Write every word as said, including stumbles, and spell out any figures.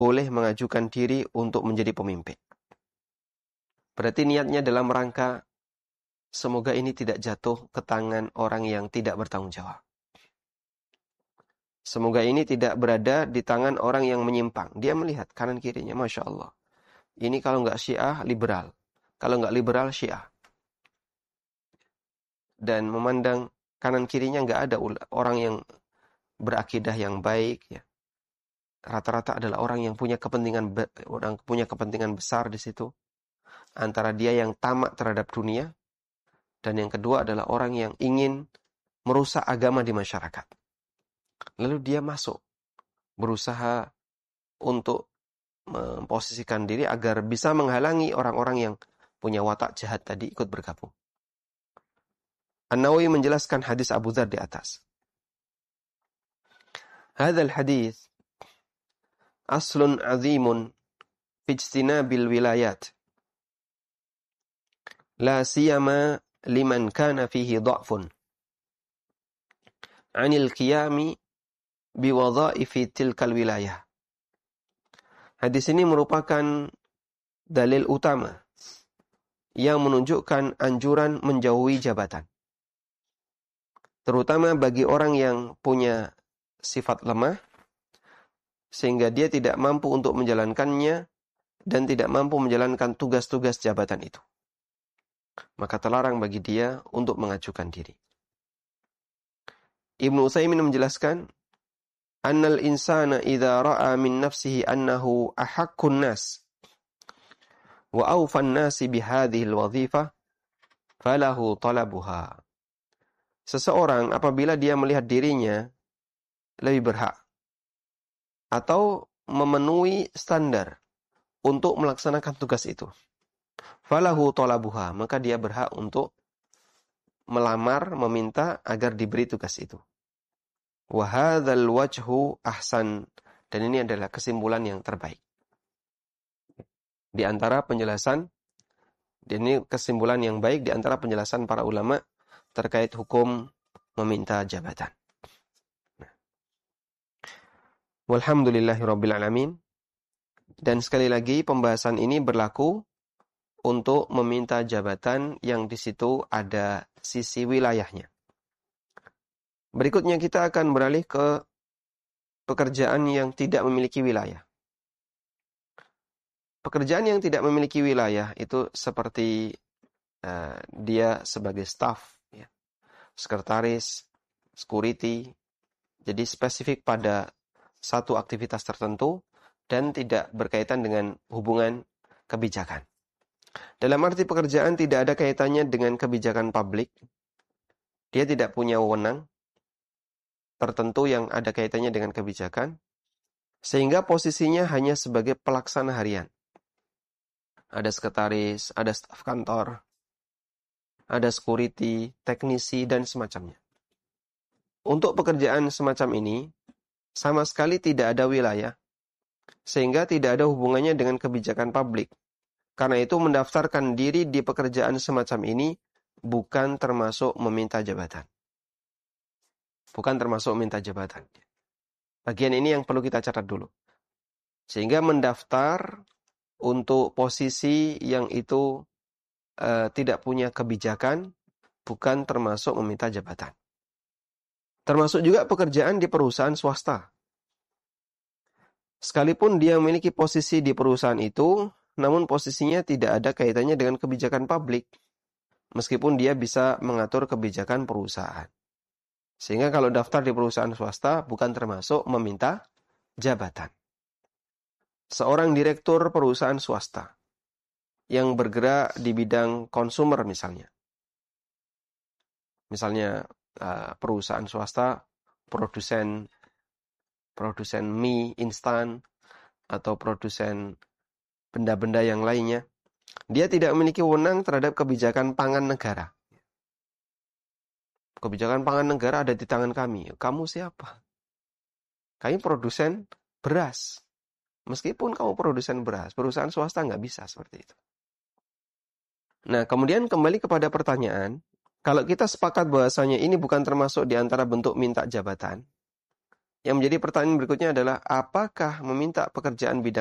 boleh mengajukan diri untuk menjadi pemimpin. Berarti niatnya dalam rangka semoga ini tidak jatuh ke tangan orang yang tidak bertanggung jawab. Semoga ini tidak berada di tangan orang yang menyimpang. Dia melihat kanan kirinya, Masya Allah. Ini kalau nggak Syiah, liberal. Kalau nggak liberal, Syiah. Dan memandang kanan kirinya nggak ada orang yang berakidah yang baik. Ya. Rata-rata adalah orang yang punya kepentingan orang punya kepentingan besar di situ. Antara dia yang tamak terhadap dunia, dan yang kedua adalah orang yang ingin merusak agama di masyarakat. Lalu dia masuk, berusaha untuk memposisikan diri agar bisa menghalangi orang-orang yang punya watak jahat tadi ikut bergabung. An-Nawawi menjelaskan hadis Abu Dzar di atas. Hadzal hadis aslun azimun fi ijtinabil wilayat. La siyama liman kana fihi dha'fun. 'Anil qiyami biwadha'ifi tilkal wilayah. Hadis ini merupakan dalil utama yang menunjukkan anjuran menjauhi jabatan. Terutama bagi orang yang punya sifat lemah, sehingga dia tidak mampu untuk menjalankannya dan tidak mampu menjalankan tugas-tugas jabatan itu. Maka terlarang bagi dia untuk mengajukan diri. Ibnu Utsaimin menjelaskan, annal insana idza ra'a min nafsihi annahu ahaqqun nas wa awfan nasi bihadhihi alwadhifah falahu talabuha. Seseorang apabila dia melihat dirinya lebih berhak atau memenuhi standar untuk melaksanakan tugas itu, falahu talabuha, maka dia berhak untuk melamar, meminta agar diberi tugas itu. Wa hadzal wajhu ahsan, dan ini adalah kesimpulan yang terbaik. Di antara penjelasan, dan ini kesimpulan yang baik di antara penjelasan para ulama terkait hukum meminta jabatan. Nah. Walhamdulillahirabbil alamin. Dan sekali lagi pembahasan ini berlaku untuk meminta jabatan yang di situ ada sisi wilayahnya. Berikutnya kita akan beralih ke pekerjaan yang tidak memiliki wilayah. Pekerjaan yang tidak memiliki wilayah itu seperti uh, dia sebagai staff, ya, sekretaris, security, jadi spesifik pada satu aktivitas tertentu dan tidak berkaitan dengan hubungan kebijakan. Dalam arti pekerjaan tidak ada kaitannya dengan kebijakan publik, dia tidak punya wewenang tertentu yang ada kaitannya dengan kebijakan, sehingga posisinya hanya sebagai pelaksana harian. Ada sekretaris, ada staf kantor, ada security, teknisi, dan semacamnya. Untuk pekerjaan semacam ini, sama sekali tidak ada wilayah, sehingga tidak ada hubungannya dengan kebijakan publik. Karena itu mendaftarkan diri di pekerjaan semacam ini bukan termasuk meminta jabatan. Bukan termasuk meminta jabatan. Bagian ini yang perlu kita catat dulu. Sehingga mendaftar untuk posisi yang itu uh, tidak punya kebijakan bukan termasuk meminta jabatan. Termasuk juga pekerjaan di perusahaan swasta. Sekalipun dia memiliki posisi di perusahaan itu, namun posisinya tidak ada kaitannya dengan kebijakan publik. Meskipun dia bisa mengatur kebijakan perusahaan. Sehingga kalau daftar di perusahaan swasta bukan termasuk meminta jabatan. Seorang direktur perusahaan swasta yang bergerak di bidang konsumer misalnya. Misalnya perusahaan swasta produsen produsen mie instan atau produsen benda-benda yang lainnya. Dia tidak memiliki wewenang terhadap kebijakan pangan negara. Kebijakan pangan negara ada di tangan kami. Kamu siapa? Kami produsen beras. Meskipun kamu produsen beras, perusahaan swasta nggak bisa seperti itu. Nah, kemudian kembali kepada pertanyaan, kalau kita sepakat bahwasanya ini bukan termasuk di antara bentuk minta jabatan, Yang menjadi pertanyaan berikutnya adalah apakah meminta pekerjaan bidang